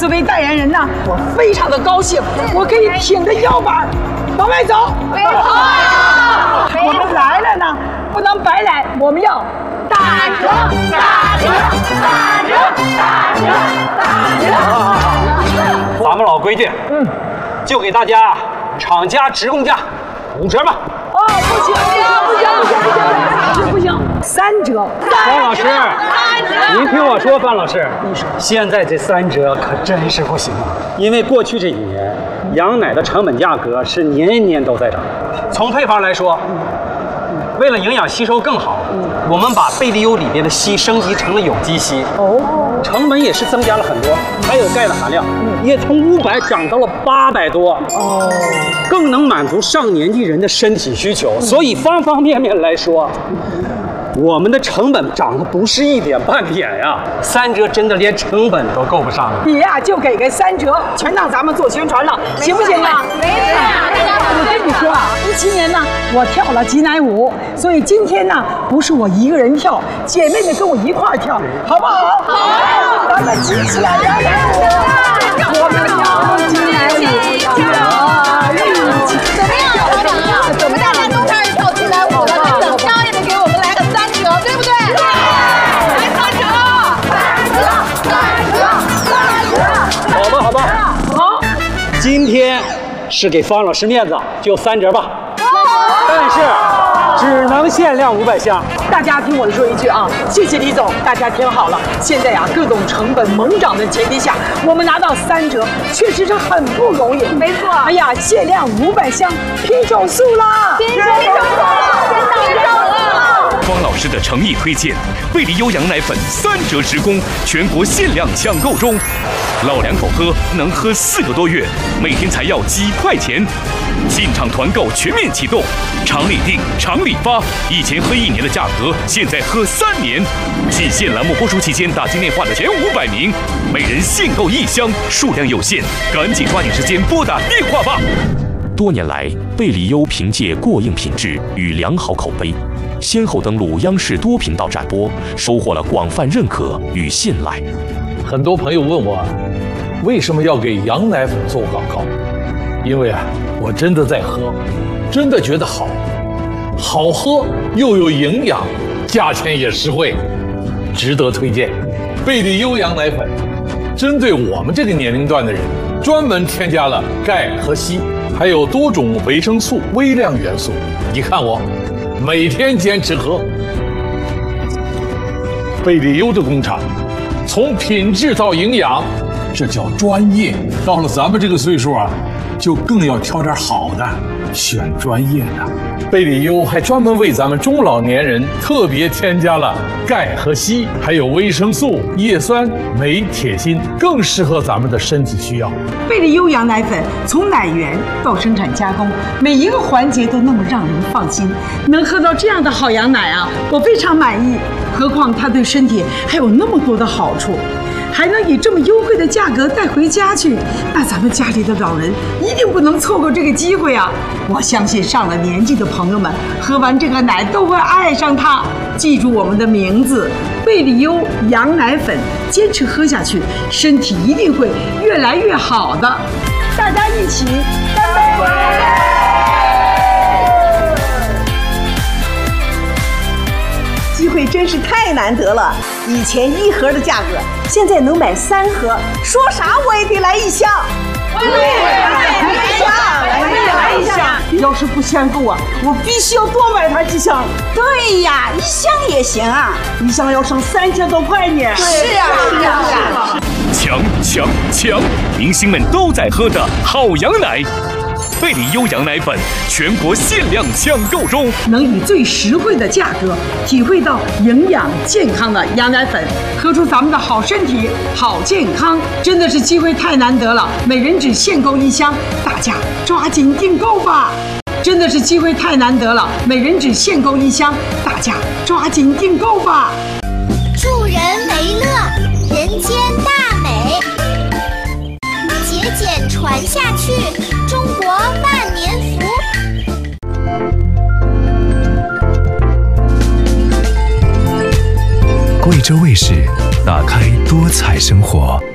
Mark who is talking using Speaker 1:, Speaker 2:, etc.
Speaker 1: 作为代言人呢，我非常的高兴，我可以挺着腰板往外走。我们来了呢，不能白来，我们要打折，打折，打折，打折，打折。
Speaker 2: 咱们老规矩，就给大家厂家职工价5折吧。
Speaker 1: 不行，不行，3折。
Speaker 2: 范老师，您听我说，范老师，现在这3折可真是不行啊！因为过去这几年，羊奶的成本价格是年年都在涨。从配方来说，为了营养吸收更好，我们把贝利优里边的硒升级成了有机硒，成本也是增加了很多，还有钙的含量也从500涨到了800多，更能满足上年纪人的身体需求。所以方方面面来说，我们的成本涨得不是一点半点呀，3折真的连成本都够不上了。
Speaker 1: 你呀就给个3折，全当咱们做宣传了，行不行啊？没事啊，我跟你说啊，17年呢，我跳了挤奶舞，所以今天呢，不是我一个人跳，姐妹们跟我一块儿跳，好不好？好，咱们挤起来，我们跳挤奶舞，
Speaker 3: 怎么样？大家都开始跳挤奶舞了，那等高也得给我们来个3折，对不对？来3折，
Speaker 2: 好吧，好，今天是给方老师面子，就3折吧。但是只能限量500箱。
Speaker 1: 大家听我说一句啊，谢谢李总，大家听好了，现在呀各种成本猛涨的前提下，我们拿到3折，确实是很不容易。没错。哎呀，限量500箱，拼手速啦！拼手了！
Speaker 4: 方老师的诚意推荐，贝利优羊奶粉3折直供，全国限量抢购中。老两口喝能喝4个多月，每天才要几块钱。进场团购全面启动，厂里订，厂里发，以前喝1年的价格，现在喝3年。仅限栏目播出期间打进电话的前500名，每人限购1箱，数量有限，赶紧抓紧时间拨打电话吧。多年来，贝利优凭借过硬品质与良好口碑，先后登陆央视多频道展播，收获了广泛认可与信赖。
Speaker 5: 很多朋友问我，为什么要给羊奶粉做广告？因为我真的在喝，真的觉得好喝又有营养，价钱也实惠，值得推荐。贝利优羊奶粉针对我们这个年龄段的人，专门添加了钙和硒，还有多种维生素、微量元素。你看我每天坚持喝。贝利优的工厂从品质到营养，这叫专业。到了咱们这个岁数就更要挑点好的，选专业的。贝利优还专门为咱们中老年人特别添加了钙和硒，还有维生素、叶酸、镁、铁、锌，更适合咱们的身体需要。
Speaker 1: 贝利优羊奶粉从奶源到生产加工，每一个环节都那么让人放心。能喝到这样的好羊奶我非常满意。何况它对身体还有那么多的好处。还能以这么优惠的价格带回家去，那咱们家里的老人一定不能错过这个机会我相信上了年纪的朋友们喝完这个奶都会爱上它。记住我们的名字，贝利优羊奶粉，坚持喝下去，身体一定会越来越好的。大家一起干杯！
Speaker 6: 机会真是太难得了，以前1盒的价格，现在能买3盒，说啥我也得来1箱。我也来1箱。
Speaker 1: 要是不限购我必须要多买它几箱。
Speaker 6: 对呀，1箱也行
Speaker 1: 1箱要省3000多块呢。
Speaker 6: 是啊。
Speaker 4: 抢！明星们都在喝的好羊奶。贝利优羊奶粉全国限量抢购中，
Speaker 1: 能以最实惠的价格体会到营养健康的羊奶粉，喝出咱们的好身体、好健康，真的是机会太难得了。每人只限购1箱，大家抓紧订购吧！真的是机会太难得了，每人只限购1箱，大家抓紧订购吧！
Speaker 7: 助人为乐，人间大美，节俭传下去，中国万年福。
Speaker 8: 贵州卫视，打开多彩生活。